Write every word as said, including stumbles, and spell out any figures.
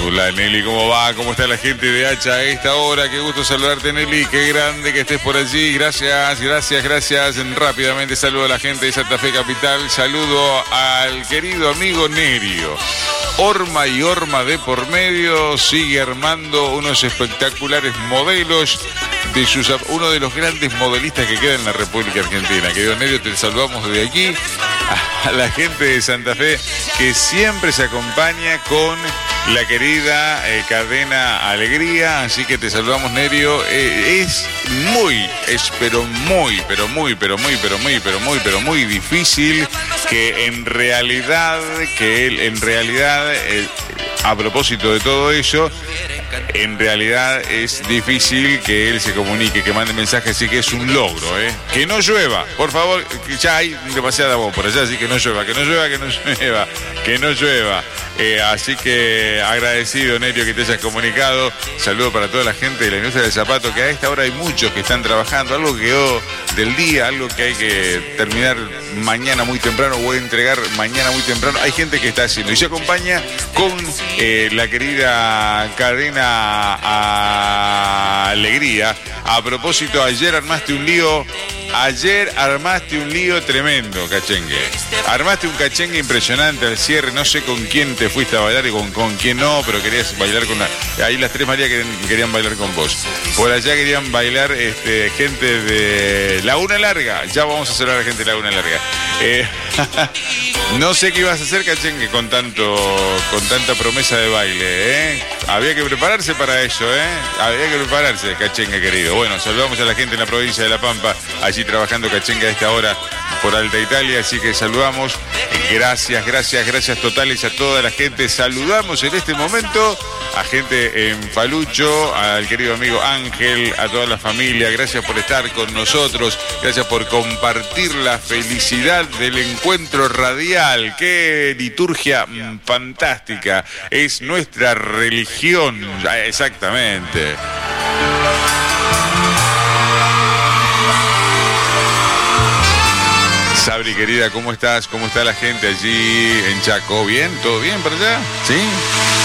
Hola Nelly, ¿cómo va? ¿Cómo está la gente de Hacha a esta hora? Qué gusto saludarte, Nelly, qué grande que estés por allí. Gracias, gracias, gracias. Rápidamente saludo a la gente de Santa Fe Capital. Saludo al querido amigo Nerio. Horma y Horma de por medio sigue armando unos espectaculares modelos de sus, uno de los grandes modelistas que queda en la República Argentina. Querido Nerio, te saludamos desde aquí a la gente de Santa Fe que siempre se acompaña con la querida eh, cadena Alegría, así que te saludamos, Nerio. Eh, es muy, es pero muy, pero muy, pero muy, pero muy, pero muy, pero muy difícil que en realidad, que él en realidad, eh, a propósito de todo ello, en realidad es difícil que él se comunique, que mande mensajes, así que es un logro, ¿eh? Que no llueva, por favor, ya hay demasiada voz por allá, así que no llueva, que no llueva, que no llueva, que no llueva. Eh, así que agradecido, Nerio, que te hayas comunicado. Saludo para toda la gente de la industria del zapato, que a esta hora hay muchos que están trabajando, algo que quedó del día, algo que hay que terminar mañana muy temprano o entregar mañana muy temprano. Hay gente que está haciendo y se acompaña con eh, la querida cadena Alegría. A propósito, ayer armaste un lío, ayer armaste un lío tremendo, cachengue. Armaste un cachengue impresionante al cierre, no sé con quién te fuiste a bailar y con, con quién no, pero querías bailar con la... Ahí las tres Marías querían, querían bailar con vos. Por allá querían bailar este, gente de Laguna Larga. Ya vamos a hacer a la gente de Laguna Larga. Eh, no sé qué ibas a hacer, cachengue, con tanto, con tanta promesa de baile, ¿eh? Había que prepararse para eso, ¿eh? Había que prepararse, cachengue querido. Bueno, saludamos a la gente en la provincia de La Pampa, allí trabajando cachengue a esta hora por Alta Italia, así que saludamos. Gracias, gracias, gracias totales a toda la gente. Saludamos en este momento a gente en Falucho, al querido amigo Ángel, a toda la familia. Gracias por estar con nosotros, gracias por compartir la felicidad del encuentro radial. Qué liturgia fantástica, es nuestra religión, exactamente. Sabri, querida, ¿cómo estás? ¿Cómo está la gente allí en Chaco? ¿Bien? ¿Todo bien para allá? ¿Sí?